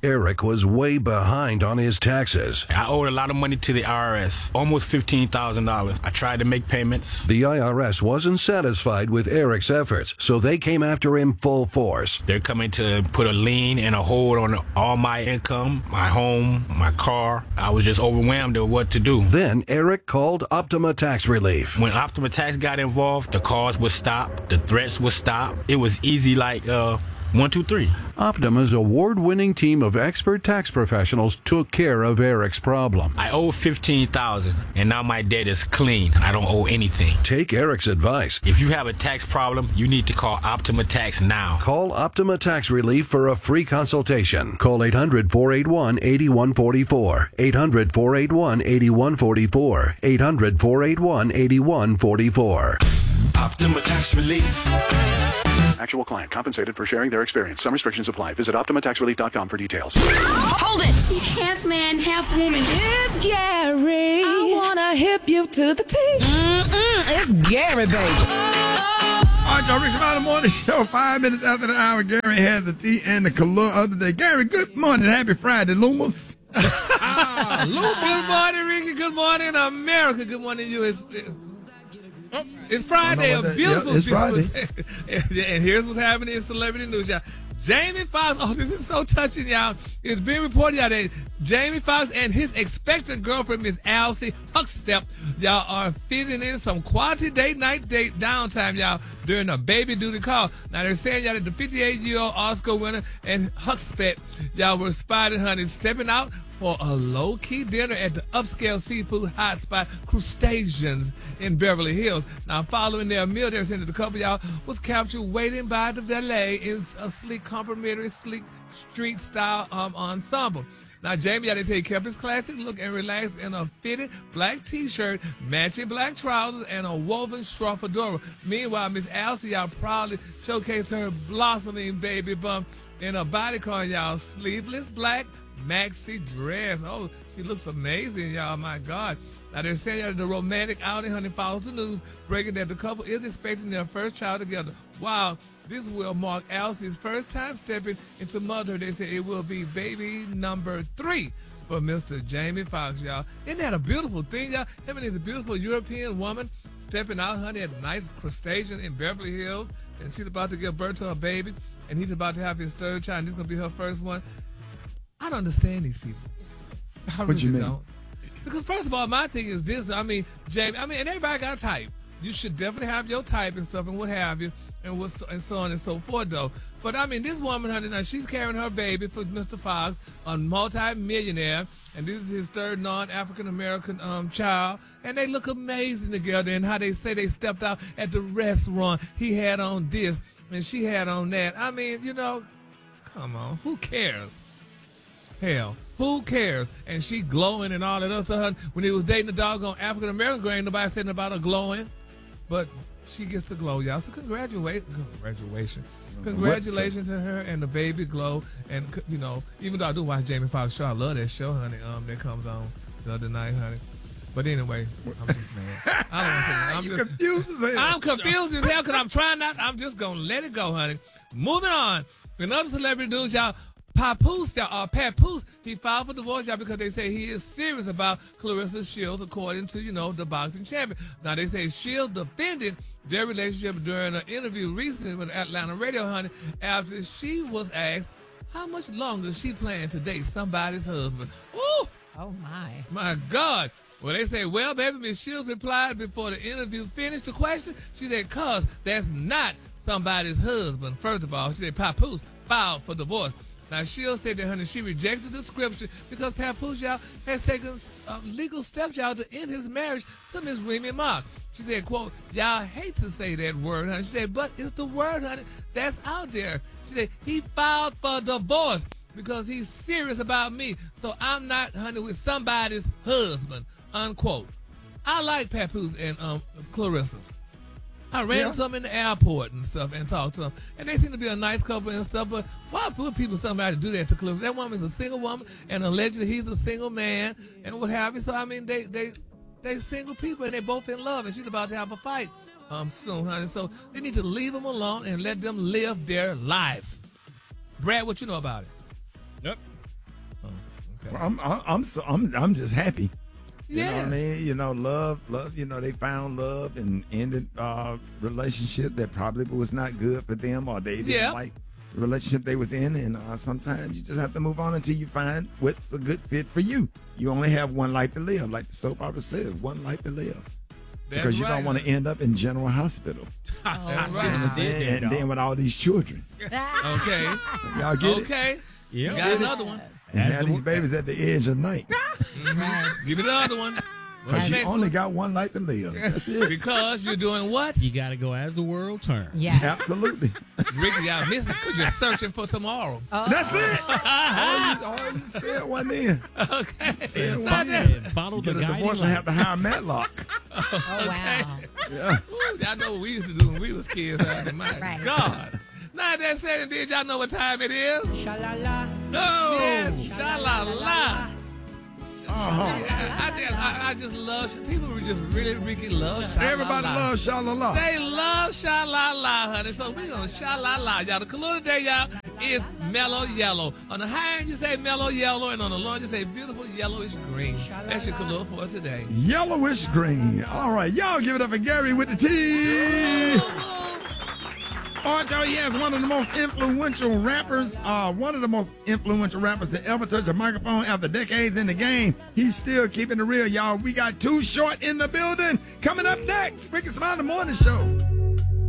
Eric was way behind on his taxes. I owed a lot of money to the IRS, almost $15,000. I tried to make payments. The IRS wasn't satisfied with Eric's efforts, so they came after him full force. They're coming to put a lien and a hold on all my income, my home, my car. I was just overwhelmed with what to do. Then Eric called Optima Tax Relief. When Optima Tax got involved, the calls would stop, the threats would stop. It was easy like 1, 2, 3. Optima's award-winning team of expert tax professionals took care of Eric's problem. I owe $15,000, and now my debt is clean. I don't owe anything. Take Eric's advice. If you have a tax problem, you need to call Optima Tax now. Call Optima Tax Relief for a free consultation. Call 800-481-8144. 800-481-8144. 800-481-8144. Optima Tax Relief. Actual client compensated for sharing their experience. Some restrictions apply. Visit OptimaTaxRelief.com for details. Hold it! He's half man, half woman. It's Gary. I wanna hip you to the T. It's Gary, baby. All right, y'all, Rich Smiley Morning Show, 5 minutes after the hour. Gary has the tea and the color of the day. Gary, good morning. Happy Friday, Loomis. Loomis. Good morning, Ricky. Good morning, America. Good morning, you. It's Friday, a beautiful, it's beautiful Friday. day. And here's what's happening in celebrity news, y'all. Jamie Foxx, oh, this is so touching, y'all. It's being reported out that Jamie Foxx and his expectant girlfriend, Miss Alcee Huxtep, y'all are fitting in some quality night date downtime, y'all, during a baby duty call. Now, they're saying, y'all, that the 58-year-old Oscar winner and Huxtep, y'all, were spotted, honey, stepping out for a low-key dinner at the upscale seafood hotspot Crustaceans in Beverly Hills. Now, following their meal, they're saying that the couple, y'all, was captured waiting by the valet in a sleek, complimentary, sleek street-style ensemble. Now, Jamie, they say he kept his classic look and relaxed in a fitted black T-shirt, matching black trousers, and a woven straw fedora. Meanwhile, Miss Alcee, y'all, proudly showcased her blossoming baby bump in a bodycon, y'all, sleeveless black maxi dress. Oh, she looks amazing, y'all. My God. Now, they're saying that the romantic outing, honey, follows the news, breaking that the couple is expecting their first child together. Wow. This will mark Alcee's first time stepping into motherhood. They say it will be baby number 3 for Mr. Jamie Foxx, y'all. Isn't that a beautiful thing, y'all? I mean, he's a beautiful European woman stepping out, honey, at a nice crustacean in Beverly Hills, and she's about to give birth to a baby, and he's about to have his third child, and this is going to be her first one. I don't understand these people. I really What you mean? don't. Because first of all, my thing is this. I mean, Jamie. And everybody got a type. You should definitely have your type and stuff and what have you, and so on and so forth, though. But I mean, this woman, honey, now she's carrying her baby for Mr. Fox, a multi-millionaire, and this is his third non-African American child, and they look amazing together. And how they say they stepped out at the restaurant, he had on this and she had on that. I mean, you know, come on, who cares? Hell, who cares? And she glowing and all that other stuff. When he was dating a doggone African American girl, ain't nobody saying about her glowing, but she gets to glow, y'all. So congratulations to her and the baby glow. And you know, even though I do watch Jamie Foxx show, I love that show, honey. That comes on the other night, honey. But anyway, I'm just mad. I don't want to. I'm confused as hell. I'm confused as hell because I'm trying not. I'm just gonna let it go, honey. Moving on. Another celebrity news, y'all. Papoose, he filed for divorce, y'all, because they say he is serious about Clarissa Shields, according to, you know, the boxing champion. Now, they say Shields defended their relationship during an interview recently with Atlanta Radio, honey, after she was asked how much longer she planned to date somebody's husband. Ooh! Oh, my. My God. Well, they say, well, baby, Miss Shields replied before the interview finished the question. She said, cuz that's not somebody's husband. First of all, she said, Papoose filed for divorce. Now, Shields said that, honey, she rejected the description because Papoose, y'all, has taken legal steps, y'all, to end his marriage to Miss Remy Ma. She said, quote, y'all hate to say that word, honey. She said, but it's the word, honey, that's out there. She said, he filed for divorce because he's serious about me. So I'm not, honey, with somebody's husband, unquote. I like Papoose and Clarissa. I ran into them in the airport and stuff and talked to them. And they seem to be a nice couple and stuff, but why put people somebody to do that to Clarissa? That woman's a single woman, and allegedly he's a single man, and what have you. So, I mean, they single people, and they both in love, and she's about to have a fight soon, honey. So they need to leave them alone and let them live their lives. Brad, what you know about it? Yep. I'm just happy. You know what I Yes. mean? You know, love, you know, they found love and ended relationship that probably was not good for them, or they didn't like the relationship they was in. And sometimes you just have to move on until you find what's a good fit for you. You only have one life to live, like the soap opera says, one life to live. That's Because you right. don't want to end up in General Hospital. That's You know what I'm right. saying? And then with all these children. Okay. Y'all get it? Okay. Yeah. You got another one. And have these babies at the edge of night. Give me the other one. What's Because the you next only one? got one life to live. That's it. Because you're doing what? You got to go as the world turns. Yeah. Absolutely. Ricky, y'all missed it because you're searching for tomorrow. That's it. all you said wasn't in. Okay. Said Not one that- in. Follow Get the a guiding divorce and light. have to hire Matlock. Oh, wow. Yeah. Ooh, y'all know what we used to do when we was kids. My Right. God. Now that said and did, y'all know what time it is? Sha-la-la. No. Yes, sha-la-la. Uh-huh. I just love, people just really love sha-la-la. Everybody loves Sha-la-la. They love sha-la-la, honey. So we gonna sha-la-la. Y'all, the color today, y'all, is mellow yellow. On the high end, you say mellow yellow, and on the low end, you say beautiful yellowish green. That's your color for today. Yellowish green. All right. Y'all give it up for Gary with the T. All right, y'all. He has one of the most influential rappers, to ever touch a microphone after decades in the game. He's still keeping it real, y'all. We got Too Short in the building. Coming up next, Ricky Smiley Morning Show.